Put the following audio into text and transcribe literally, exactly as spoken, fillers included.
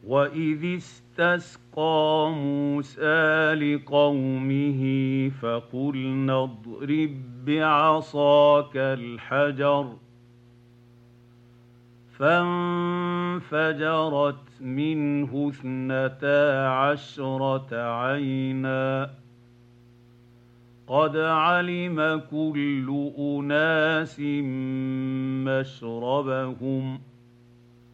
وَإِذِ اسْتَسْقَىٰ مُوسَىٰ لِقَوْمِهِ فَقُلْنَا اضْرِب بِّعَصَاكَ الْحَجَرَ ۖ فَانفَجَرَتْ مِنْهُ اثْنَتَا عَشْرَةَ عَيْنًا ۖ قَدْ عَلِمَ كُلُّ أُنَاسٍ مَّشْرَبَهُمْ ۖ